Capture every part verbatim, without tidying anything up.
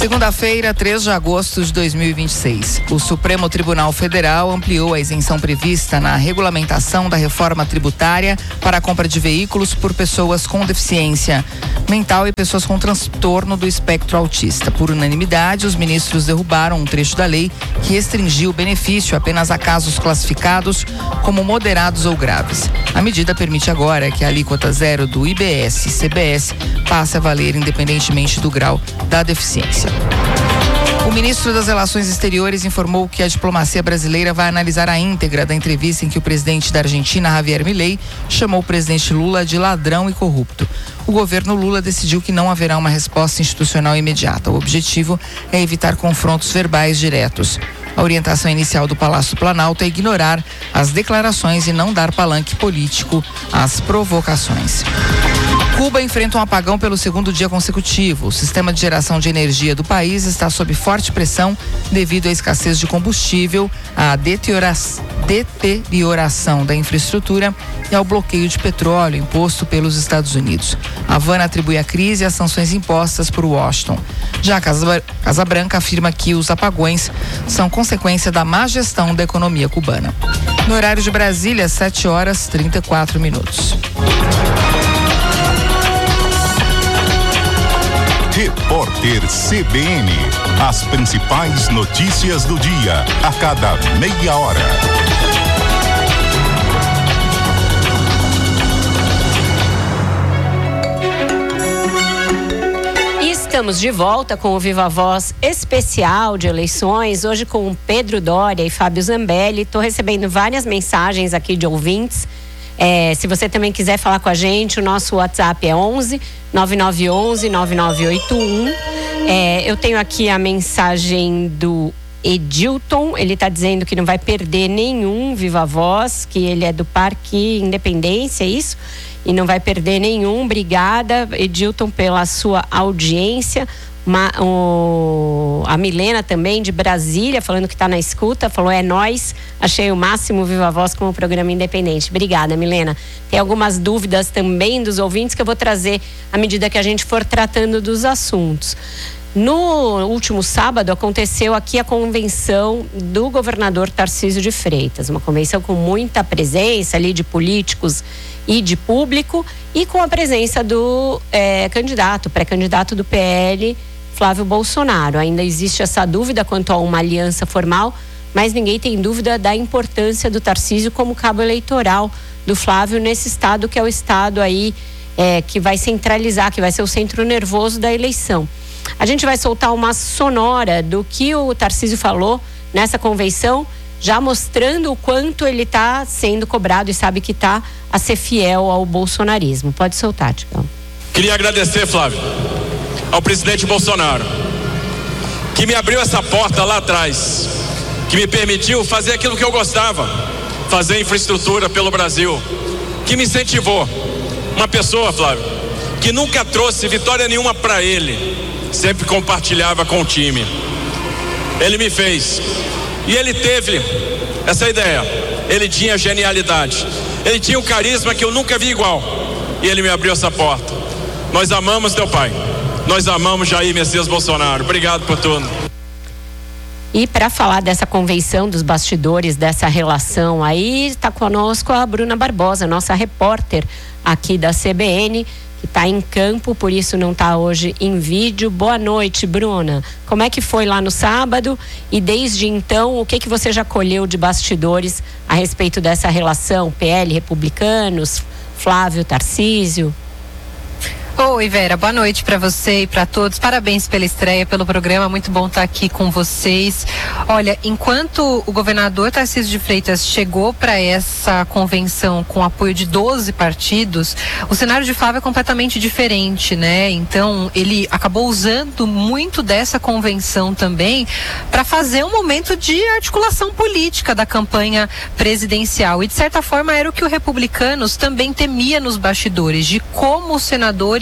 Segunda-feira, três de agosto de dois mil e vinte e seis. O Supremo Tribunal Federal ampliou a isenção prevista na regulamentação da reforma tributária para a compra de veículos por pessoas com deficiência mental e pessoas com transtorno do espectro autista. Por unanimidade, os ministros derrubaram um trecho da lei que restringiu o benefício apenas a casos classificados como moderados ou graves. A medida permite agora que a alíquota zero do I B S e C B S passe a valer independentemente do grau da deficiência. O ministro das Relações Exteriores informou que a diplomacia brasileira vai analisar a íntegra da entrevista em que o presidente da Argentina, Javier Milei, chamou o presidente Lula de ladrão e corrupto. O governo Lula decidiu que não haverá uma resposta institucional imediata. O objetivo é evitar confrontos verbais diretos. A orientação inicial do Palácio do Planalto é ignorar as declarações e não dar palanque político às provocações. Cuba enfrenta um apagão pelo segundo dia consecutivo. O sistema de geração de energia do país está sob forte pressão devido à escassez de combustível, à deterioração da infraestrutura e ao bloqueio de petróleo imposto pelos Estados Unidos. A Havana atribui a crise às sanções impostas por Washington. Já a Casa, Casa Branca afirma que os apagões são consequência da má gestão da economia cubana. No horário de Brasília, sete horas e trinta e quatro minutos. Repórter C B N. As principais notícias do dia, a cada meia hora. Estamos de volta com o Viva Voz especial de eleições, hoje com o Pedro Doria e Fábio Zambelli. Estou recebendo várias mensagens aqui de ouvintes. É, se você também quiser falar com a gente, o nosso WhatsApp é onze nove nove onze nove nove oito um. É, eu tenho aqui a mensagem do Edilton, ele está dizendo que não vai perder nenhum Viva Voz, que ele é do Parque Independência, é isso? E não vai perder nenhum. Obrigada, Edilton, pela sua audiência. Uma, o, a Milena também, de Brasília, falando que está na escuta, falou: é nóis, achei o máximo Viva Voz como programa independente. Obrigada, Milena. Tem algumas dúvidas também dos ouvintes que eu vou trazer à medida que a gente for tratando dos assuntos. No último sábado aconteceu aqui a convenção do governador Tarcísio de Freitas, uma convenção com muita presença ali de políticos e de público, e com a presença do é, candidato, pré-candidato do P L, Flávio Bolsonaro. Ainda existe essa dúvida quanto a uma aliança formal, mas ninguém tem dúvida da importância do Tarcísio como cabo eleitoral do Flávio nesse estado, que é o estado aí é, que vai centralizar, que vai ser o centro nervoso da eleição. A gente vai soltar uma sonora do que o Tarcísio falou nessa convenção, já mostrando o quanto ele está sendo cobrado e sabe que está a ser fiel ao bolsonarismo. Pode soltar, Ticão. Queria agradecer, Flávio, ao presidente Bolsonaro, que me abriu essa porta lá atrás, que me permitiu fazer aquilo que eu gostava, fazer infraestrutura pelo Brasil, que me incentivou. Uma pessoa, Flávio, que nunca trouxe vitória nenhuma para ele, sempre compartilhava com o time. Ele me fez. E ele teve essa ideia. Ele tinha genialidade. Ele tinha um carisma que eu nunca vi igual. E ele me abriu essa porta. Nós amamos teu pai. Nós amamos Jair Messias Bolsonaro. Obrigado por tudo. E para falar dessa convenção, dos bastidores dessa relação aí, está conosco a Bruna Barbosa, nossa repórter aqui da C B N, que está em campo, por isso não está hoje em vídeo. Boa noite, Bruna. Como é que foi lá no sábado? E desde então, o que que você já colheu de bastidores a respeito dessa relação P L, republicanos, Flávio, Tarcísio? Oi, Vera, boa noite para você e para todos. Parabéns pela estreia, pelo programa, muito bom estar aqui com vocês. Olha, enquanto o governador Tarcísio de Freitas chegou para essa convenção com apoio de doze partidos, o cenário de Flávio é completamente diferente, né? Então, ele acabou usando muito dessa convenção também para fazer um momento de articulação política da campanha presidencial. E, de certa forma, era o que o Republicanos também temia nos bastidores, de como os senadores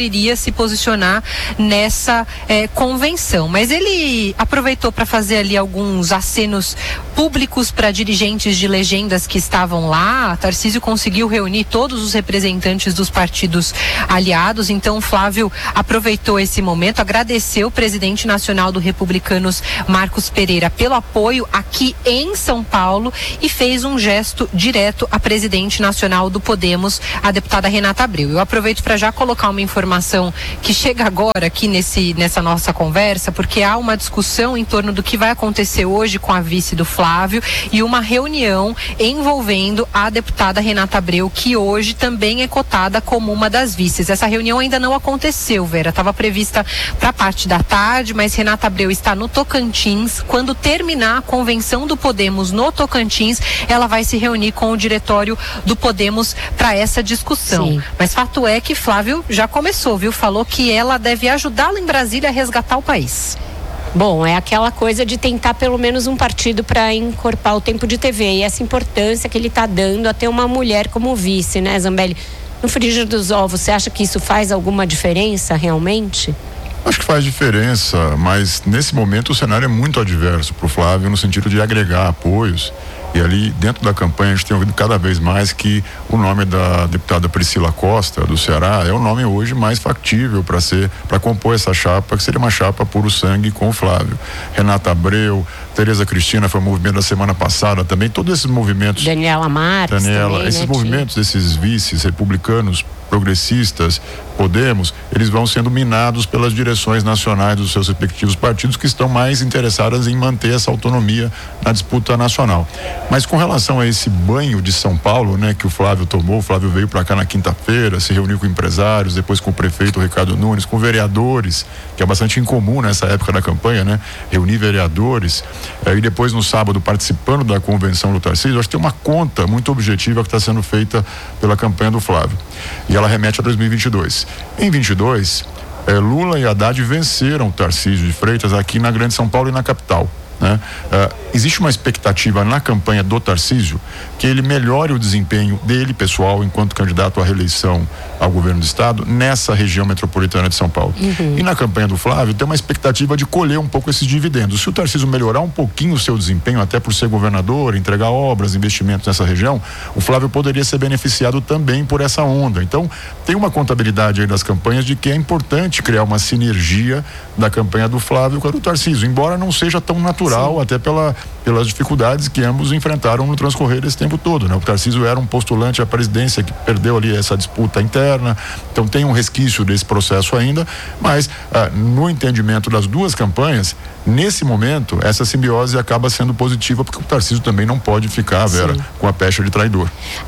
iria se posicionar nessa é, convenção. Mas ele aproveitou para fazer ali alguns acenos públicos para dirigentes de legendas que estavam lá. Tarcísio conseguiu reunir todos os representantes dos partidos aliados, então Flávio aproveitou esse momento, agradeceu o presidente nacional do Republicanos, Marcos Pereira, pelo apoio aqui em São Paulo e fez um gesto direto à presidente nacional do Podemos, a deputada Renata Abreu. Eu aproveito para já colocar uma informação que chega agora aqui nesse, nessa nossa conversa, porque há uma discussão em torno do que vai acontecer hoje com a vice do Flávio e uma reunião envolvendo a deputada Renata Abreu, que hoje também é cotada como uma das vices. Essa reunião ainda não aconteceu, Vera, estava prevista para a parte da tarde, mas Renata Abreu está no Tocantins. Quando terminar a convenção do Podemos no Tocantins, ela vai se reunir com o diretório do Podemos para essa discussão. Sim. Mas fato é que Flávio já começou, viu? Falou que ela deve ajudá-lo em Brasília a resgatar o país. Bom, é aquela coisa de tentar pelo menos um partido para encorpar o tempo de T V e essa importância que ele está dando a ter uma mulher como vice, né, Zambelli? No frigir dos ovos, você acha que isso faz alguma diferença realmente? Acho que faz diferença, mas nesse momento o cenário é muito adverso para o Flávio no sentido de agregar apoios. E ali dentro da campanha a gente tem ouvido cada vez mais que o nome da deputada Priscila Costa, do Ceará, é o nome hoje mais factível para ser, para compor essa chapa, que seria uma chapa puro sangue com o Flávio. Renata Abreu, Tereza Cristina foi o movimento da semana passada também, todos esses movimentos. Daniela Marques Daniela, também, esses né, movimentos, esses vices republicanos, progressistas, Podemos, eles vão sendo minados pelas direções nacionais dos seus respectivos partidos que estão mais interessadas em manter essa autonomia na disputa nacional. Mas com relação a esse banho de São Paulo, né, que o Flávio tomou, o Flávio veio para cá na quinta-feira, se reuniu com empresários, depois com o prefeito Ricardo Nunes, com vereadores, que é bastante incomum nessa época da campanha, né, reunir vereadores, eh, e depois no sábado participando da convenção do Tarcísio. Acho que tem uma conta muito objetiva que está sendo feita pela campanha do Flávio. E ela remete a dois mil e vinte e dois. Em vinte e dois, eh, Lula e Haddad venceram o Tarcísio de Freitas aqui na Grande São Paulo e na capital. Né? Uh, existe uma expectativa na campanha do Tarcísio que ele melhore o desempenho dele pessoal enquanto candidato à reeleição ao governo do estado nessa região metropolitana de São Paulo. Uhum. E na campanha do Flávio tem uma expectativa de colher um pouco esses dividendos. Se o Tarcísio melhorar um pouquinho o seu desempenho, até por ser governador, entregar obras, investimentos nessa região, o Flávio poderia ser beneficiado também por essa onda. Então tem uma contabilidade aí das campanhas de que é importante criar uma sinergia da campanha do Flávio com a do Tarcísio, embora não seja tão natural. Sim. Até pela, pelas dificuldades que ambos enfrentaram no transcorrer desse tempo todo, né? O Tarcísio era um postulante à presidência que perdeu ali essa disputa interna, então tem um resquício desse processo ainda, mas ah, no entendimento das duas campanhas, nesse momento, essa simbiose acaba sendo positiva, porque o Tarcísio também não pode ficar, Vera, Sim. com a pecha de traidor.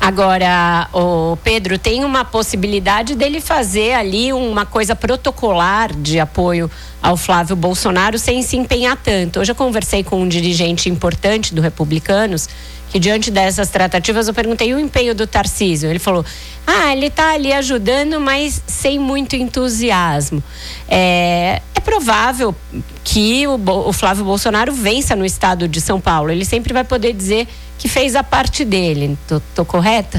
Agora, o Pedro, tem uma possibilidade dele fazer ali uma coisa protocolar de apoio ao Flávio Bolsonaro sem se empenhar tanto. Hoje eu conversei com um dirigente importante do Republicanos que diante dessas tratativas eu perguntei o empenho do Tarcísio. Ele falou, ah, ele está ali ajudando, mas sem muito entusiasmo. É, é provável que o, o Flávio Bolsonaro vença no estado de São Paulo. Ele sempre vai poder dizer que fez a parte dele. Tô, tô correta?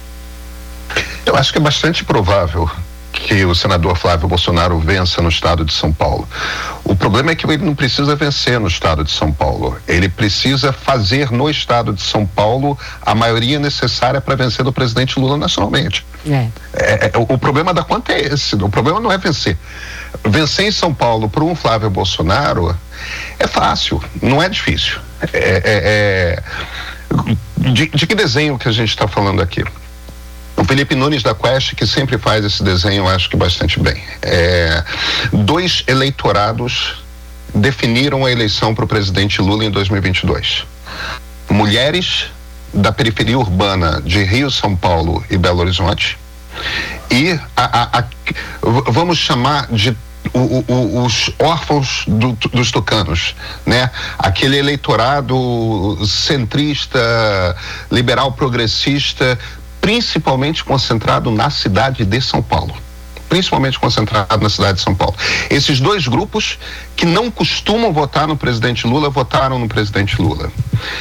Eu acho que é bastante provável que o senador Flávio Bolsonaro vença no estado de São Paulo. O problema é que ele não precisa vencer no estado de São Paulo. Ele precisa fazer no estado de São Paulo a maioria necessária para vencer do presidente Lula nacionalmente. É. É, é, o problema da conta é esse. O problema não é vencer. Vencer em São Paulo por um Flávio Bolsonaro é fácil, não é difícil. É, é, é... De, de que desenho que a gente está falando aqui? O Felipe Nunes da Quest, que sempre faz esse desenho, eu acho que bastante bem. É, dois eleitorados definiram a eleição para o presidente Lula em dois mil e vinte e dois. Mulheres da periferia urbana de Rio, São Paulo e Belo Horizonte e a, a, a, vamos chamar de O, o, os órfãos do, dos tucanos, né? Aquele eleitorado centrista, liberal progressista, principalmente concentrado na cidade de São Paulo. Principalmente concentrado na cidade de São Paulo. Esses dois grupos que não costumam votar no presidente Lula, votaram no presidente Lula.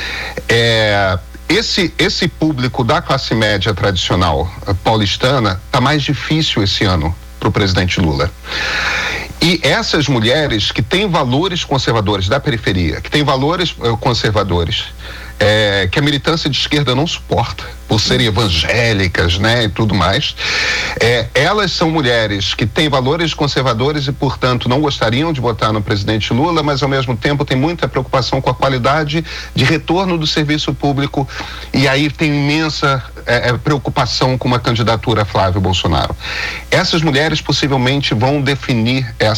É, esse, esse público da classe média tradicional paulistana está mais difícil esse ano para o presidente Lula. E essas mulheres que têm valores conservadores da periferia, que têm valores uh, conservadores, é, que a militância de esquerda não suporta, por serem evangélicas, né, e tudo mais, é, elas são mulheres que têm valores conservadores e, portanto, não gostariam de votar no presidente Lula, mas, ao mesmo tempo, têm muita preocupação com a qualidade de retorno do serviço público e aí tem imensa é, preocupação com uma candidatura a Flávio Bolsonaro. Essas mulheres possivelmente vão definir essa